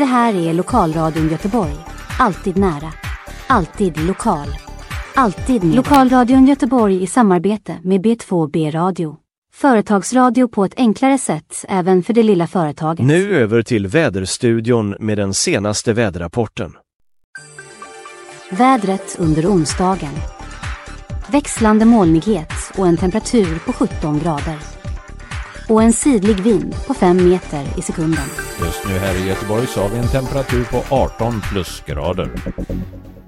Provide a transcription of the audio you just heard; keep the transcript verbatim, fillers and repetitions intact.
Det här är Lokalradion Göteborg. Alltid nära. Alltid lokal. Alltid med Lokalradion Göteborg i samarbete med B två B-radio. Företagsradio på ett enklare sätt även för det lilla företaget. Nu över till väderstudion med den senaste väderrapporten. Vädret under onsdagen. Växlande molnighet och en temperatur på sjutton grader. Och en sidlig vind på fem meter i sekunden. Just nu här i Göteborg så har vi en temperatur på arton plusgrader.